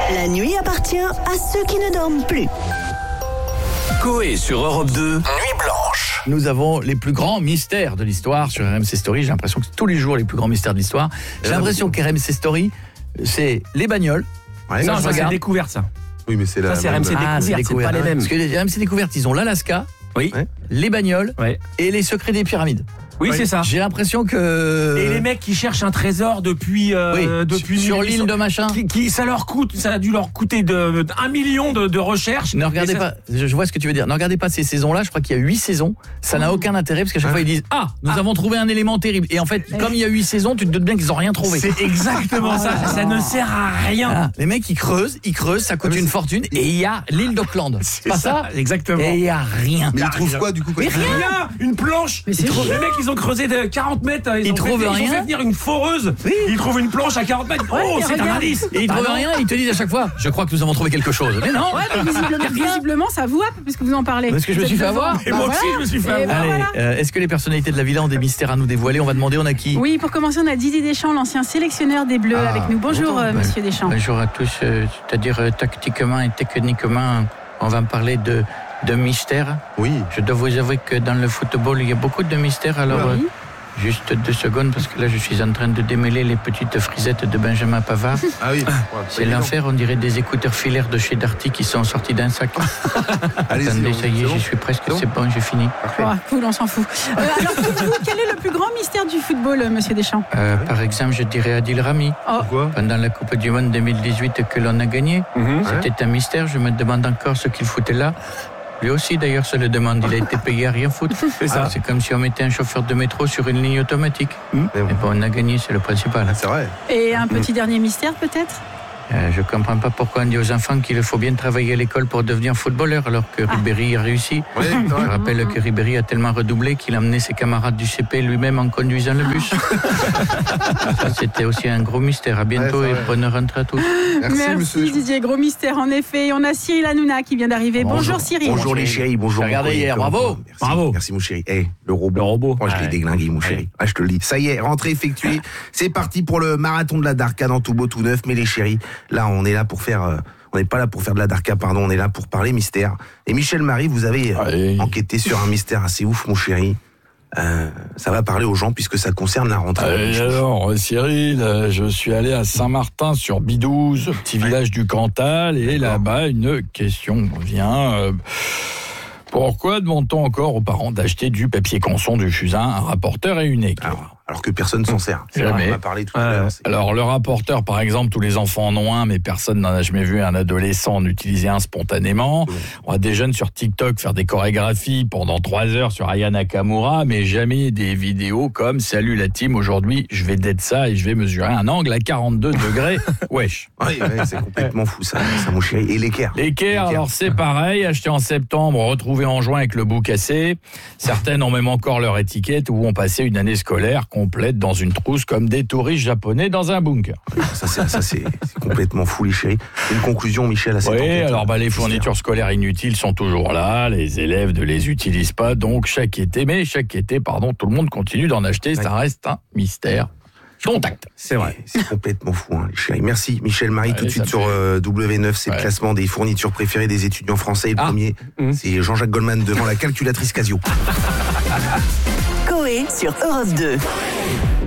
La nuit appartient à ceux qui ne dorment plus. Coé sur Europe 2, Nuit Blanche. Nous avons les plus grands mystères de l'histoire sur RMC Story. J'ai l'impression que c'est tous les jours les plus grands mystères de l'histoire. J'ai l'impression qu'RMC Story, c'est les bagnoles. Ouais, Non, je ça c'est regarde. découverte ça. Oui, mais c'est Ça c'est RMC découverte, c'est pas les mêmes. Parce que les RMC Découvertes, ils ont l'Alaska, Oui, les bagnoles ouais. et les secrets des pyramides. Oui, c'est ça. J'ai l'impression que... Et les mecs qui cherchent un trésor depuis sur l'île de machin. ça a dû leur coûter 1 million de recherches. Ne regardez Et ça- pas, je vois ce que tu veux dire. Ne regardez pas ces saisons-là, je crois qu'il y a 8 saisons. Ça n'a aucun intérêt parce qu'à chaque fois ils disent « Ah, nous avons trouvé un élément terrible ». Et en fait, comme il y a 8 saisons, tu te doutes bien qu'ils n'ont rien trouvé. C'est exactement ça. Ça ne sert à rien. Ah, les mecs ils creusent, ça coûte une fortune et il y a l'île d'Auckland. C'est pas ça. Exactement. Et il y a rien. Mais ils trouvent quoi du coup Mais rien, une planche. Les mecs, ils ont creusé de 40 mètres. Ils trouvent Ils ont rien. fait venir une foreuse. Ils trouvent une planche à 40 mètres. Oh, c'est un indice. Et ils trouvent rien, ils te disent à chaque fois « Je crois que nous avons trouvé quelque chose ». Mais non. Ouais, mais visiblement, ça vous happe puisque vous en parlez. Parce que je me suis fait avoir. Et moi aussi, je me suis fait avoir. Allez, est-ce que les personnalités de la villa ont des mystères à nous dévoiler? On va demander, on a qui? Oui, pour commencer, on a Didier Deschamps, l'ancien sélectionneur des Bleus, avec nous. Bonjour, monsieur Deschamps. Bonjour à tous, c'est-à-dire tactiquement et techniquement, on va parler de mystères. Oui. Je dois vous avouer que dans le football, il y a beaucoup de mystères, alors Oui. juste 2 secondes, parce que là je suis en train de démêler les petites frisettes de Benjamin Pavard. Ah oui. C'est l'enfer, on dirait des écouteurs filaires de chez Darty qui sont sortis d'un sac. Allez-y, Attendez, ça y est, c'est bon. j'y suis presque, C'est bon. c'est bon, j'ai fini. Oh, cool, on s'en fout. Alors, dites-vous, quel est le plus grand mystère du football, monsieur Deschamps? Par exemple, je dirais Adil Rami, Pourquoi? pendant la Coupe du Monde 2018 que l'on a gagnée. C'était un mystère, je me demande encore ce qu'il foutait là. Lui aussi, d'ailleurs, se le demande. Il a été payé à rien foutre. C'est comme si on mettait un chauffeur de métro sur une ligne automatique. Mais bon, on a gagné, c'est le principal. C'est vrai. Et un petit dernier mystère, peut-être? Je comprends pas pourquoi on dit aux enfants qu'il faut bien travailler à l'école pour devenir footballeur, alors que Ribéry a réussi. Oui, Je rappelle que Ribéry a tellement redoublé qu'il a emmené ses camarades du CP lui-même en conduisant le bus. Ça, c'était aussi un gros mystère. À bientôt Ouais, et c'est vrai. bonne rentrée à tous. Merci, monsieur Deschamps. Didier, gros mystère en effet. Et on a Cyril Hanouna qui vient d'arriver. Bonjour Cyril. Bonjour les chéris, bonjour. Regardez hier, bravo. Merci, Bravo. Merci mon chéri. Le robot. Oh, je l'ai déglingué mon chéri. Ah, je te le dis. Ça y est, rentrée effectuée. C'est parti pour le marathon de la Darka dans tout beau tout neuf. Mais les chéris, là on est là pour faire... on n'est pas là pour faire de la Darka, pardon. On est là pour parler mystère. Et Michel Marie, vous avez enquêté sur un mystère assez ouf mon chéri. Ça va parler aux gens puisque ça concerne la rentrée. Alors, Cyril, je suis allé à Saint-Martin sur Bidouze, petit village du Cantal, et là-bas, une question me vient. Pourquoi demande-t-on encore aux parents d'acheter du papier canson, du fusain, un rapporteur et une équerre? Alors que personne s'en sert. C'est vrai, Jamais. on en a parlé tout à l'heure. Alors, le rapporteur, par exemple, tous les enfants en ont un, mais personne n'en a jamais vu un adolescent en utiliser un spontanément. On voit des jeunes sur TikTok faire des chorégraphies pendant 3 heures sur Aya Nakamura, mais jamais des vidéos comme « Salut la team, aujourd'hui, je vais d'être ça et je vais mesurer un angle à 42 degrés. » Wesh. Oui, c'est complètement fou ça mon chéri. Et l'équerre. L'équerre, alors c'est pareil, acheté en septembre, retrouvé en juin avec le bout cassé. Certaines ont même encore leur étiquette ou ont passé une année scolaire complète dans une trousse comme des touristes japonais dans un bunker. Ça c'est complètement fou les chéris. Une conclusion Michel à cette Oui, enquête. alors les fournitures scolaires inutiles sont toujours là, les élèves ne les utilisent pas, donc chaque été, tout le monde continue d'en acheter, ça reste un mystère. Contact. C'est vrai. C'est complètement fou les chéris. Merci Michel Marie. Tout de suite ça sur W9, c'est le Ouais. classement des fournitures préférées des étudiants français. Et le premier, c'est Jean-Jacques Goldman devant la calculatrice Casio. Coé sur Europe 2.